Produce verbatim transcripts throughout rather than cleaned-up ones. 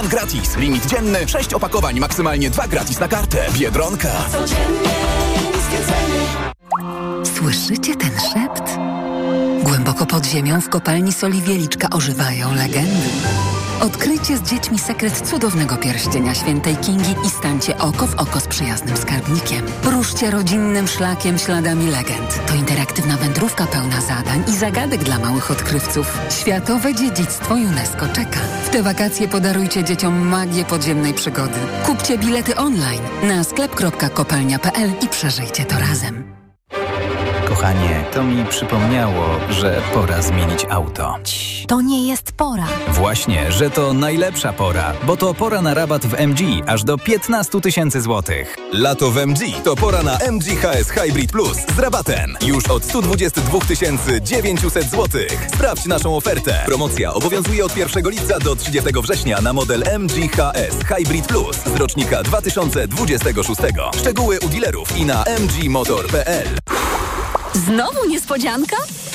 Rok gratis. Limit dzienny, sześć opakowań, maksymalnie dwa gratis na kartę. Biedronka. Słyszycie ten szept? Głęboko pod ziemią w kopalni soli Wieliczka ożywają legendy. Odkryjcie z dziećmi sekret cudownego pierścienia świętej Kingi i stańcie oko w oko z przyjaznym skarbnikiem. Ruszcie rodzinnym szlakiem śladami legend. To interaktywna wędrówka pełna zadań i zagadek dla małych odkrywców. Światowe dziedzictwo UNESCO czeka. W te wakacje podarujcie dzieciom magię podziemnej przygody. Kupcie bilety online na sklep kropka kopalnia kropka p l i przeżyjcie to razem. Kochanie, to mi przypomniało, że pora zmienić auto. To nie jest pora. Właśnie, że to najlepsza pora, bo to pora na rabat w M G aż do piętnaście tysięcy złotych. Lato w M G to pora na M G H S Hybrid Plus z rabatem. Już od sto dwadzieścia dwa tysiące dziewięćset złotych. Sprawdź naszą ofertę. Promocja obowiązuje od pierwszego lipca do trzydziestego września na model M G H S Hybrid Plus z rocznika dwa tysiące dwudziestego szóstego. Szczegóły u dealerów i na m g motor kropka p l. Znowu niespodzianka?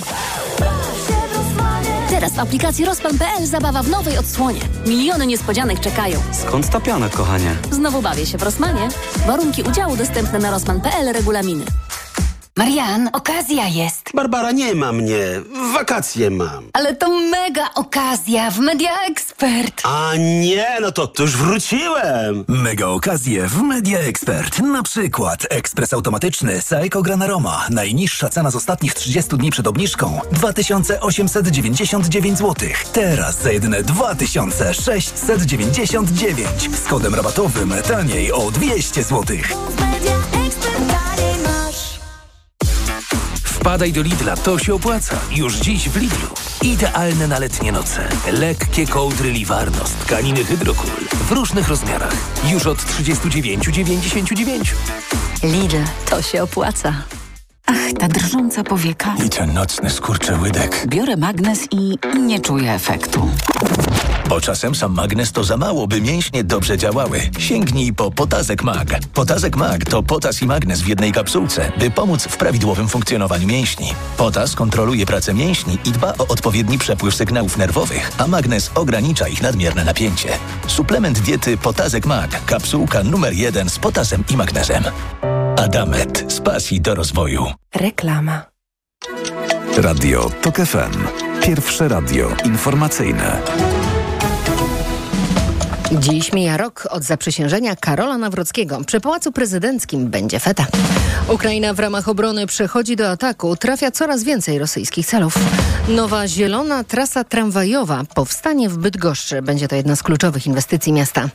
Teraz w aplikacji Rozpan kropka p l zabawa w nowej odsłonie. Miliony niespodzianek czekają. Skąd ta piana, kochanie? Znowu bawię się w Rosmanie. Warunki udziału dostępne na Rospan kropka p l, regulaminy. Marian, okazja jest. Barbara, nie ma mnie. Wakacje mam. Ale to mega okazja w Media Expert. A nie, no to, to już wróciłem. Mega okazje w Media Expert. Na przykład ekspres automatyczny Saeco Gran Aroma. Najniższa cena z ostatnich trzydziestu dni przed obniżką dwa tysiące osiemset dziewięćdziesiąt dziewięć złotych. Teraz za jedyne dwa tysiące sześćset dziewięćdziesiąt dziewięć. Z kodem rabatowym taniej o dwieście złotych. Wpadaj do Lidla, to się opłaca. Już dziś w Lidlu. Idealne na letnie noce. Lekkie kołdry Liwarno z tkaniny Hydrocool. W różnych rozmiarach. Już od trzydzieści dziewięć dziewięćdziesiąt dziewięć. Lidl, to się opłaca. Ach, ta drżąca powieka. I ten nocny skurczyłydek. Biorę magnes i nie czuję efektu. Bo czasem sam magnes to za mało, by mięśnie dobrze działały. Sięgnij po Potazek Mag. Potazek Mag to potas i magnes w jednej kapsułce, by pomóc w prawidłowym funkcjonowaniu mięśni. Potas kontroluje pracę mięśni i dba o odpowiedni przepływ sygnałów nerwowych, a magnes ogranicza ich nadmierne napięcie. Suplement diety Potazek Mag. Kapsułka numer jeden z potasem i magnezem. Adamet. Z pasji do rozwoju. Reklama. Radio Tok F M. Pierwsze radio informacyjne. Dziś mija rok od zaprzysiężenia Karola Nawrockiego. Przy Pałacu Prezydenckim będzie feta. Ukraina w ramach obrony przechodzi do ataku. Trafia coraz więcej rosyjskich celów. Nowa zielona trasa tramwajowa powstanie w Bydgoszczy. Będzie to jedna z kluczowych inwestycji miasta.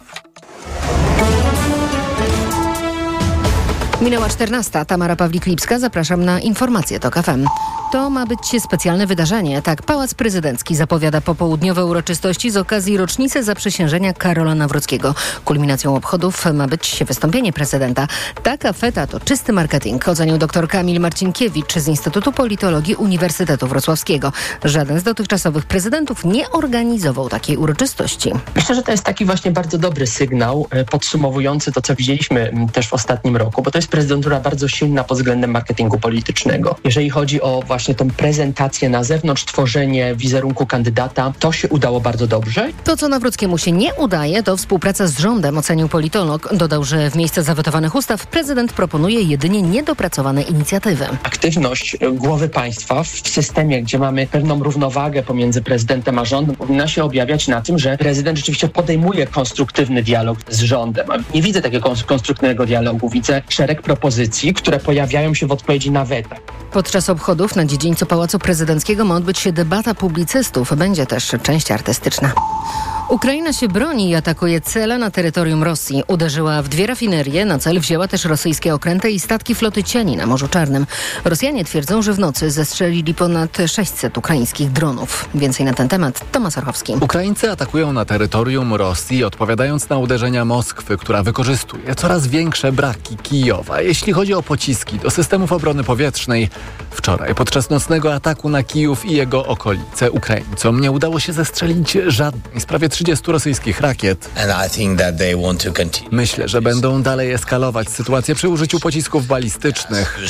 Minęła czternasta. Tamara Pawlik-Lipska. Zapraszam na informacje Tok F M. To ma być specjalne wydarzenie. Tak Pałac Prezydencki zapowiada popołudniowe uroczystości z okazji rocznicy zaprzysiężenia Karola Nawrockiego. Kulminacją obchodów ma być wystąpienie prezydenta. Taka feta to czysty marketing, ocenił dr Kamil Marcinkiewicz z Instytutu Politologii Uniwersytetu Wrocławskiego. Żaden z dotychczasowych prezydentów nie organizował takiej uroczystości. Myślę, że to jest taki właśnie bardzo dobry sygnał podsumowujący to, co widzieliśmy też w ostatnim roku, bo to jest prezydentura bardzo silna pod względem marketingu politycznego. Jeżeli chodzi o właśnie tą prezentację na zewnątrz, tworzenie wizerunku kandydata, to się udało bardzo dobrze. To, co Nawrockiemu się nie udaje, to współpraca z rządem, ocenił politolog. Dodał, że w miejsce zawetowanych ustaw prezydent proponuje jedynie niedopracowane inicjatywy. Aktywność głowy państwa w systemie, gdzie mamy pewną równowagę pomiędzy prezydentem a rządem, powinna się objawiać na tym, że prezydent rzeczywiście podejmuje konstruktywny dialog z rządem. Nie widzę takiego konstruktywnego dialogu. Widzę szereg propozycji, które pojawiają się w odpowiedzi na weta. Podczas obchodów na dziedzińcu Pałacu Prezydenckiego ma odbyć się debata publicystów. Będzie też część artystyczna. Ukraina się broni i atakuje cele na terytorium Rosji. Uderzyła w dwie rafinerie, na cel wzięła też rosyjskie okręty i statki floty cieni na Morzu Czarnym. Rosjanie twierdzą, że w nocy zestrzelili ponad sześćset ukraińskich dronów. Więcej na ten temat Tomasz Orchowski. Ukraińcy atakują na terytorium Rosji, odpowiadając na uderzenia Moskwy, która wykorzystuje coraz większe braki Kijowa. Jeśli chodzi o pociski do systemów obrony powietrznej, wczoraj podczas Podczas nocnego ataku na Kijów i jego okolice Ukraińcom nie udało się zestrzelić żadnej z prawie trzydziestu rosyjskich rakiet. Myślę, że będą dalej eskalować sytuację przy użyciu pocisków balistycznych,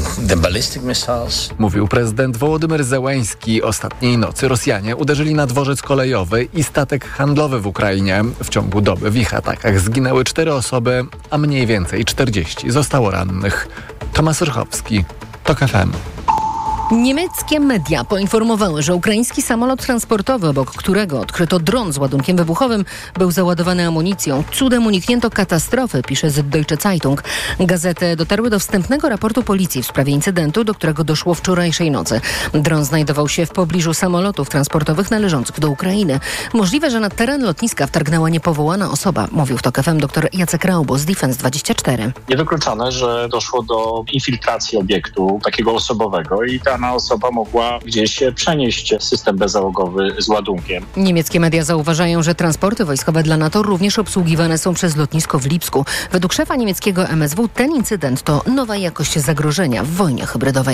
mówił prezydent Wołodymyr Zełenski. Ostatniej nocy Rosjanie uderzyli na dworzec kolejowy i statek handlowy w Ukrainie. W ciągu doby w ich atakach zginęły cztery osoby, a mniej więcej czterdzieści zostało rannych. Tomasz Rychowski, TOK F M. Niemieckie media poinformowały, że ukraiński samolot transportowy, obok którego odkryto dron z ładunkiem wybuchowym, był załadowany amunicją. Cudem uniknięto katastrofy, pisze Süddeutsche Zeitung. Gazety dotarły do wstępnego raportu policji w sprawie incydentu, do którego doszło wczorajszej nocy. Dron znajdował się w pobliżu samolotów transportowych należących do Ukrainy. Możliwe, że na teren lotniska wtargnęła niepowołana osoba, mówił w TOK F M dr Jacek Raubo z Defense dwadzieścia cztery. Niewykluczone, że doszło do infiltracji obiektu takiego osobowego i ta dana osoba mogła gdzieś przenieść system bezzałogowy z ładunkiem. Niemieckie media zauważają, że transporty wojskowe dla NATO również obsługiwane są przez lotnisko w Lipsku. Według szefa niemieckiego M S W ten incydent to nowa jakość zagrożenia w wojnie hybrydowej.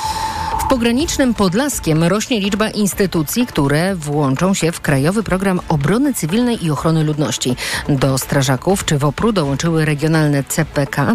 W pogranicznym Podlaskiem rośnie liczba instytucji, które włączą się w Krajowy Program Obrony Cywilnej i Ochrony Ludności. Do strażaków czy W O P R u dołączyły regionalne C P K,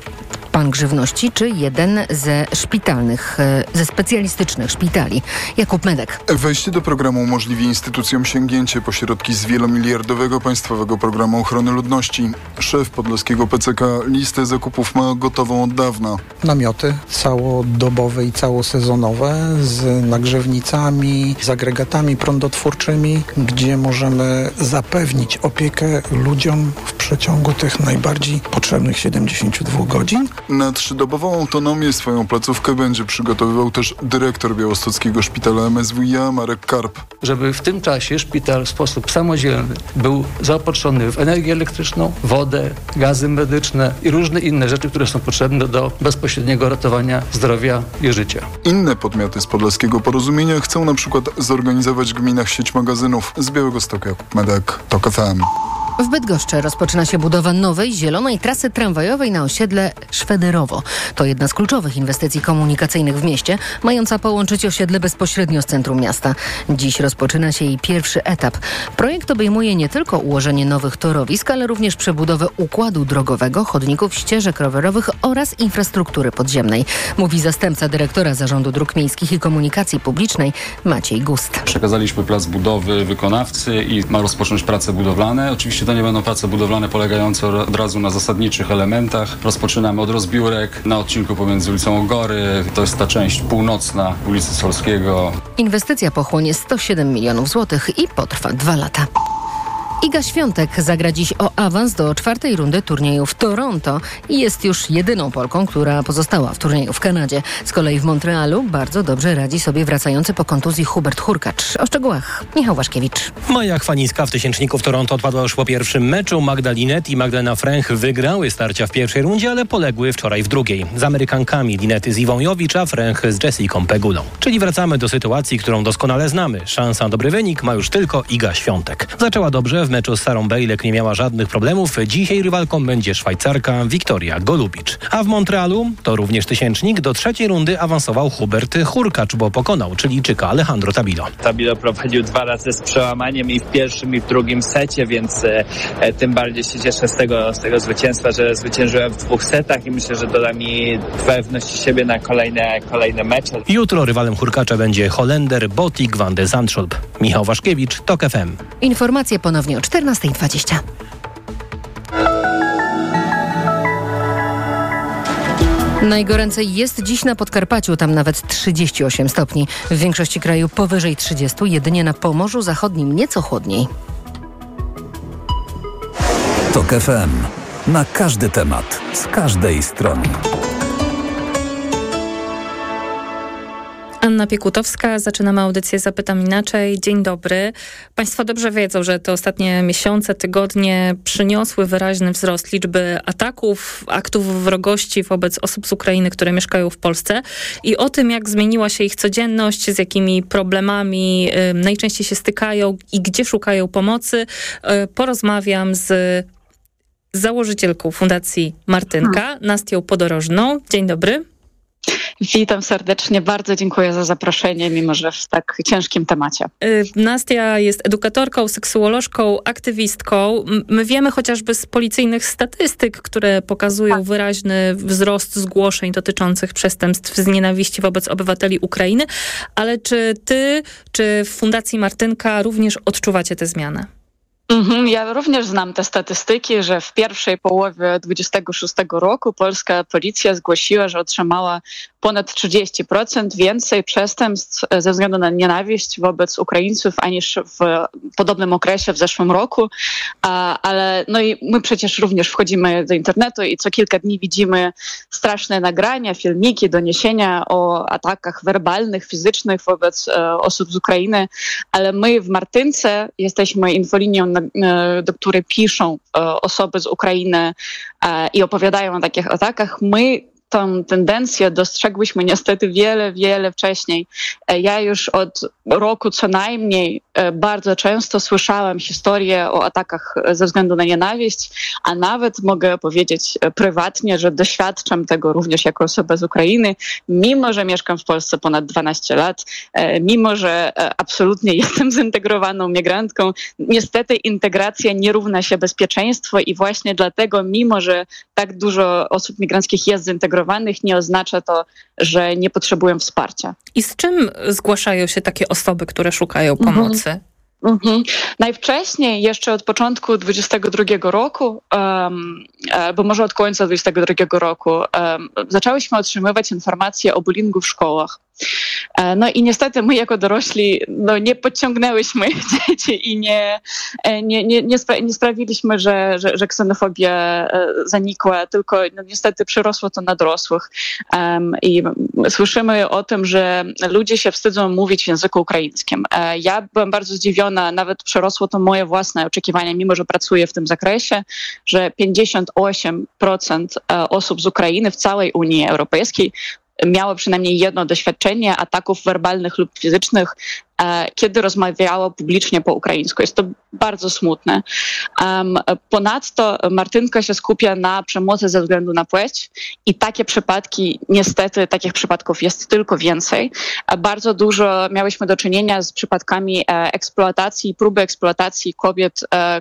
Bank Żywności czy jeden ze szpitalnych, ze specjalistycznych szpitali. Jakub Medek. Wejście do programu umożliwi instytucjom sięgnięcie po środki z wielomiliardowego Państwowego Programu Ochrony Ludności. Szef podlaskiego P C K listę zakupów ma gotową od dawna. Namioty całodobowe i całosezonowe z nagrzewnicami, z agregatami prądotwórczymi, gdzie możemy zapewnić opiekę ludziom w przeciągu tych najbardziej potrzebnych siedemdziesięciu dwóch godzin. Na trzydobową autonomię swoją placówkę będzie przygotowywał też dyrektor białostockiego szpitala M S W i A Marek Karp. Żeby w tym czasie szpital w sposób samodzielny był zaopatrzony w energię elektryczną, wodę, gazy medyczne i różne inne rzeczy, które są potrzebne do bezpośredniego ratowania zdrowia i życia. Inne podmioty z Podlaskiego Porozumienia chcą na przykład zorganizować w gminach sieć magazynów. Z Białegostoku Jakub Medek, TOK F M. W Bydgoszczy rozpoczyna się budowa nowej, zielonej trasy tramwajowej na osiedle Szwederowo. To jedna z kluczowych inwestycji komunikacyjnych w mieście, mająca połączyć osiedle bezpośrednio z centrum miasta. Dziś rozpoczyna się jej pierwszy etap. Projekt obejmuje nie tylko ułożenie nowych torowisk, ale również przebudowę układu drogowego, chodników, ścieżek rowerowych oraz infrastruktury podziemnej, mówi zastępca dyrektora Zarządu Dróg Miejskich i Komunikacji Publicznej Maciej Gust. Przekazaliśmy plac budowy wykonawcy i ma rozpocząć prace budowlane. Oczywiście to nie będą prace budowlane polegające od razu na zasadniczych elementach. Rozpoczynamy od rozbiórek na odcinku pomiędzy ulicą Ogory. To jest ta część północna ulicy Solskiego. Inwestycja pochłonie sto siedem milionów złotych i potrwa dwa lata. Iga Świątek zagra dziś o awans do czwartej rundy turnieju w Toronto i jest już jedyną Polką, która pozostała w turnieju w Kanadzie. Z kolei w Montrealu bardzo dobrze radzi sobie wracający po kontuzji Hubert Hurkacz. O szczegółach Michał Waszkiewicz. Maja Chwanińska w tysięczniku w Toronto odpadła już po pierwszym meczu. Magda Linette i Magdalena Fręch wygrały starcia w pierwszej rundzie, ale poległy wczoraj w drugiej. Z Amerykankami Linety z Iwą Jowicz, a Fręch z Jessiką Pegulą. Czyli wracamy do sytuacji, którą doskonale znamy. Szansa na dobry wynik ma już tylko Iga Świątek. Zaczęła dobrze w meczu z Sarą Bejlek, nie miała żadnych problemów. Dzisiaj rywalką będzie Szwajcarka Wiktoria Golubicz. A w Montrealu, to również tysięcznik, do trzeciej rundy awansował Hubert Hurkacz, bo pokonał Chilijczyka Alejandro Tabilo. Tabilo prowadził dwa razy z przełamaniem i w pierwszym i w drugim secie, więc e, tym bardziej się cieszę z tego, z tego zwycięstwa, że zwyciężyłem w dwóch setach i myślę, że doda mi pewności siebie na kolejne, kolejne mecze. Jutro rywalem Hurkacza będzie Holender Botik van de Zandschulp. Michał Waszkiewicz, TOK F M. Informacje ponownie o czternasta dwadzieścia. Najgoręcej jest dziś na Podkarpaciu, tam nawet trzydzieści osiem stopni. W większości kraju powyżej trzydziestu, jedynie na Pomorzu Zachodnim nieco chłodniej. TOK F M. Na każdy temat, z każdej strony. Anna Piekutowska, zaczynamy audycję Zapytam Inaczej. Dzień dobry. Państwo dobrze wiedzą, że te ostatnie miesiące, tygodnie przyniosły wyraźny wzrost liczby ataków, aktów wrogości wobec osób z Ukrainy, które mieszkają w Polsce. I o tym, jak zmieniła się ich codzienność, z jakimi problemami y, najczęściej się stykają i gdzie szukają pomocy, y, porozmawiam z założycielką Fundacji Martynka, Nastią Podorożną. Dzień dobry. Witam serdecznie, bardzo dziękuję za zaproszenie, mimo że w tak ciężkim temacie. Nastia jest edukatorką, seksuolożką, aktywistką. My wiemy chociażby z policyjnych statystyk, które pokazują tak. wyraźny wzrost zgłoszeń dotyczących przestępstw z nienawiści wobec obywateli Ukrainy, ale czy ty, czy w Fundacji Martynka również odczuwacie tę zmianę? Mhm, ja również znam te statystyki, że w pierwszej połowie dwudziestego szóstego roku polska policja zgłosiła, że otrzymała ponad trzydzieści procent więcej przestępstw ze względu na nienawiść wobec Ukraińców, aniż w podobnym okresie w zeszłym roku. A, ale no i my przecież również wchodzimy do internetu i co kilka dni widzimy straszne nagrania, filmiki, doniesienia o atakach werbalnych, fizycznych wobec e, osób z Ukrainy, ale my w Martynce jesteśmy infolinią, na, e, do której piszą e, osoby z Ukrainy e, i opowiadają o takich atakach. My tą tendencję dostrzegłyśmy niestety wiele, wiele wcześniej. Ja już od roku co najmniej bardzo często słyszałam historie o atakach ze względu na nienawiść, a nawet mogę powiedzieć prywatnie, że doświadczam tego również jako osoba z Ukrainy, mimo że mieszkam w Polsce ponad dwanaście lat, mimo że absolutnie jestem zintegrowaną migrantką. Niestety integracja nie równa się bezpieczeństwo i właśnie dlatego, mimo że tak dużo osób migranckich jest zintegrowanych, nie oznacza to, że nie potrzebują wsparcia. I z czym zgłaszają się takie osoby, które szukają pomocy? Mhm. Mm-hmm. Najwcześniej, jeszcze od początku dwudziestego drugiego roku, um, bo może od końca dwudziestego drugiego roku, um, zaczęłyśmy otrzymywać informacje o bullyingu w szkołach. No i niestety my jako dorośli no, nie podciągnęłyśmy dzieci i nie, nie, nie, nie, spra- nie sprawiliśmy, że, że, że ksenofobia zanikła, tylko no, niestety przyrosło to na dorosłych. Um, I słyszymy o tym, że ludzie się wstydzą mówić w języku ukraińskim. Ja byłam bardzo zdziwiona, nawet przerosło to moje własne oczekiwania, mimo że pracuję w tym zakresie, że pięćdziesiąt osiem procent osób z Ukrainy w całej Unii Europejskiej miało przynajmniej jedno doświadczenie ataków werbalnych lub fizycznych, kiedy rozmawiało publicznie po ukraińsku. Jest to bardzo smutne. Um, ponadto Martynka się skupia na przemocy ze względu na płeć i takie przypadki, niestety takich przypadków jest tylko więcej. Bardzo dużo miałyśmy do czynienia z przypadkami eksploatacji, próby eksploatacji kobiet,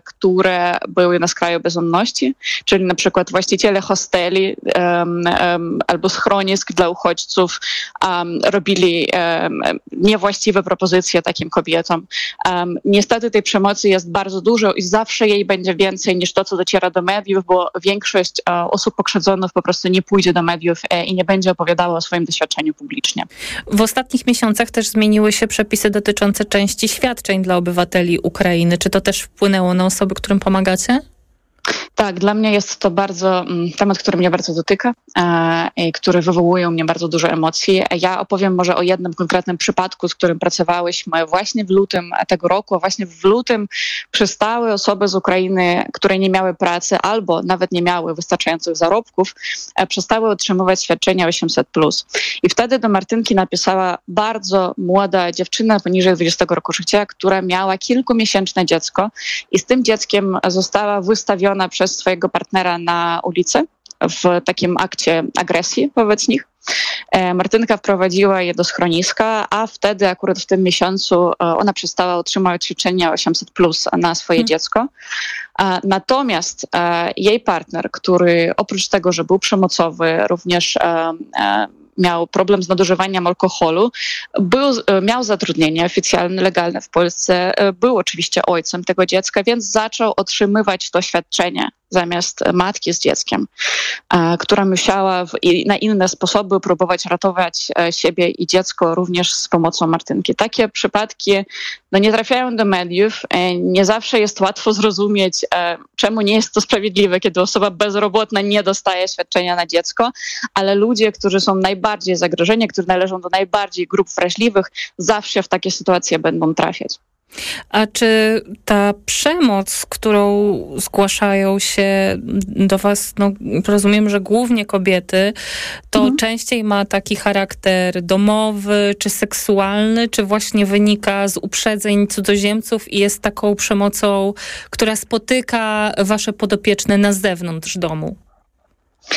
które były na skraju bezdomności, czyli na przykład właściciele hosteli um, um, albo schronisk dla uchodźców um, robili um, niewłaściwe propozycje takim kobietom. Um, niestety tej przemocy jest bardzo dużo i zawsze jej będzie więcej niż to, co dociera do mediów, bo większość e, osób pokrzywdzonych po prostu nie pójdzie do mediów e, i nie będzie opowiadała o swoim doświadczeniu publicznie. W ostatnich miesiącach też zmieniły się przepisy dotyczące części świadczeń dla obywateli Ukrainy. Czy to też wpłynęło na osoby, którym pomagacie? Tak, dla mnie jest to bardzo temat, który mnie bardzo dotyka e, i który wywołuje u mnie bardzo dużo emocji. Ja opowiem może o jednym konkretnym przypadku, z którym pracowałyśmy właśnie w lutym tego roku. Właśnie w lutym przystały osoby z Ukrainy, które nie miały pracy albo nawet nie miały wystarczających zarobków, e, przestały otrzymywać świadczenia osiemset plus. I wtedy do Martynki napisała bardzo młoda dziewczyna poniżej dwudziestego roku życia, która miała kilkumiesięczne dziecko i z tym dzieckiem została wystawiona przez swojego partnera na ulicy w takim akcie agresji wobec nich. Martynka wprowadziła je do schroniska, a wtedy akurat w tym miesiącu ona przestała otrzymać świadczenia osiemset plus na swoje hmm. dziecko. Natomiast jej partner, który oprócz tego, że był przemocowy, również miał problem z nadużywaniem alkoholu, był, miał zatrudnienie oficjalne, legalne w Polsce, był oczywiście ojcem tego dziecka, więc zaczął otrzymywać to świadczenie zamiast matki z dzieckiem, która musiała w, na inne sposoby próbować ratować siebie i dziecko również z pomocą Martynki. Takie przypadki no, nie trafiają do mediów. Nie zawsze jest łatwo zrozumieć, czemu nie jest to sprawiedliwe, kiedy osoba bezrobotna nie dostaje świadczenia na dziecko, ale ludzie, którzy są najbardziej zagrożeni, którzy należą do najbardziej grup wrażliwych, zawsze w takie sytuacje będą trafiać. A czy ta przemoc, którą zgłaszają się do was, no rozumiem, że głównie kobiety, to mhm. częściej ma taki charakter domowy, czy seksualny, czy właśnie wynika z uprzedzeń cudzoziemców i jest taką przemocą, która spotyka wasze podopieczne na zewnątrz domu?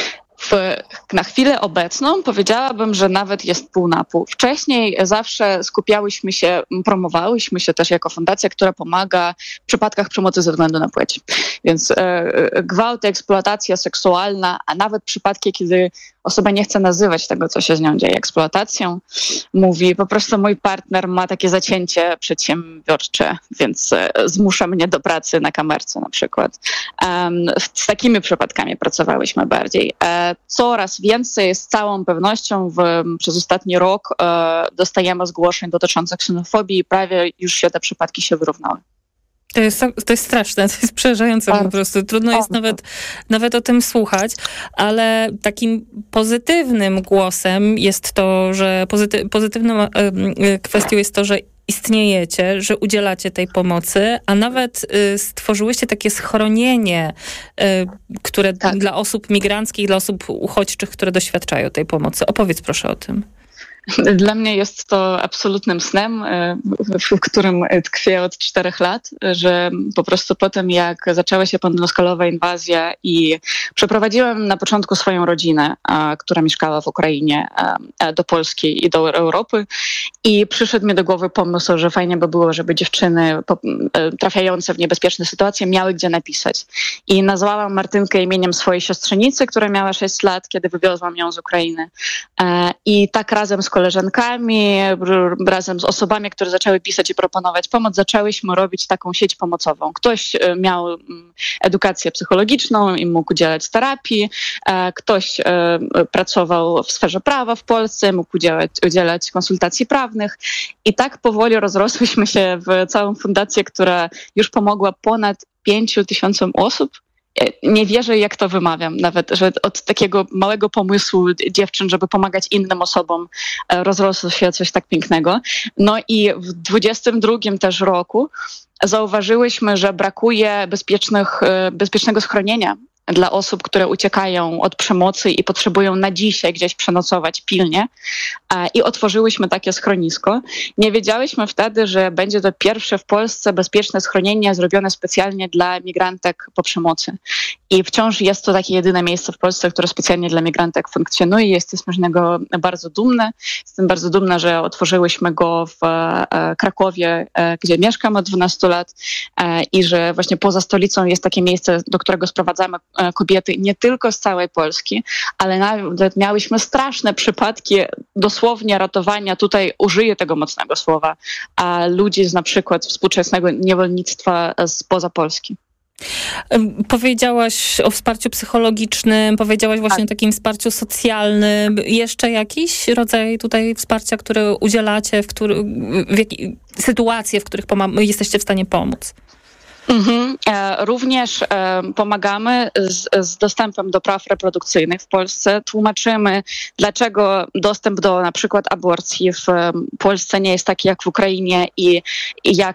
W, na chwilę obecną powiedziałabym, że nawet jest pół na pół. Wcześniej zawsze skupiałyśmy się, promowałyśmy się też jako fundacja, która pomaga w przypadkach przemocy ze względu na płeć. Więc e, gwałt, eksploatacja seksualna, a nawet przypadki, kiedy osoba nie chce nazywać tego, co się z nią dzieje, eksploatacją, mówi po prostu mój partner ma takie zacięcie przedsiębiorcze, więc e, zmusza mnie do pracy na kamerce na przykład. Um, z takimi przypadkami pracowałyśmy bardziej. E, coraz więcej z całą pewnością w, przez ostatni rok e, dostajemy zgłoszeń dotyczących ksenofobii i prawie już się te przypadki się wyrównały. To jest, to jest straszne, to jest przerażające po prostu. Trudno jest nawet, nawet o tym słuchać, ale takim pozytywnym głosem jest to, że pozyty, pozytywną kwestią jest to, że istniejecie, że udzielacie tej pomocy, a nawet y, stworzyłyście takie schronienie, y, które tak. dla osób migranckich, dla osób uchodźczych, które doświadczają tej pomocy. Opowiedz proszę o tym. Dla mnie jest to absolutnym snem, w którym tkwię od czterech lat, że po prostu po tym, jak zaczęła się pełnoskalowa inwazja i przeprowadziłem na początku swoją rodzinę, która mieszkała w Ukrainie, do Polski i do Europy i przyszedł mi do głowy pomysł, że fajnie by było, żeby dziewczyny trafiające w niebezpieczne sytuacje miały gdzie napisać. I nazwałam Martynkę imieniem swojej siostrzenicy, która miała sześć lat, kiedy wywiozłam ją z Ukrainy. I tak razem z koleżankami, razem z osobami, które zaczęły pisać i proponować pomoc, zaczęłyśmy robić taką sieć pomocową. Ktoś miał edukację psychologiczną i mógł udzielać terapii, ktoś pracował w sferze prawa w Polsce, mógł udzielać, udzielać konsultacji prawnych i tak powoli rozrosłyśmy się w całą fundację, która już pomogła ponad pięciu tysiącom osób. Nie wierzę, jak to wymawiam, nawet, że od takiego małego pomysłu dziewczyn, żeby pomagać innym osobom, rozrosło się coś tak pięknego. No i w dwudziestym drugim też roku zauważyłyśmy, że brakuje bezpiecznych, bezpiecznego schronienia dla osób, które uciekają od przemocy i potrzebują na dzisiaj gdzieś przenocować pilnie. I otworzyłyśmy takie schronisko. Nie wiedziałyśmy wtedy, że będzie to pierwsze w Polsce bezpieczne schronienie zrobione specjalnie dla migrantek po przemocy. I wciąż jest to takie jedyne miejsce w Polsce, które specjalnie dla migrantek funkcjonuje. Jesteśmy z niego bardzo dumne. Jestem bardzo dumna, że otworzyłyśmy go w Krakowie, gdzie mieszkam od dwunastu lat i że właśnie poza stolicą jest takie miejsce, do którego sprowadzamy kobiety nie tylko z całej Polski, ale nawet miałyśmy straszne przypadki dosłownie ratowania, tutaj użyję tego mocnego słowa, a ludzi z na przykład współczesnego niewolnictwa spoza Polski. Powiedziałaś o wsparciu psychologicznym, powiedziałaś właśnie tak. o takim wsparciu socjalnym. Jeszcze jakiś rodzaj tutaj wsparcia, które udzielacie, w, który, w jakiej sytuacje, w których pomam- jesteście w stanie pomóc? Mhm. Również pomagamy z, z dostępem do praw reprodukcyjnych w Polsce. Tłumaczymy, dlaczego dostęp do na przykład aborcji w Polsce nie jest taki jak w Ukrainie i, i jak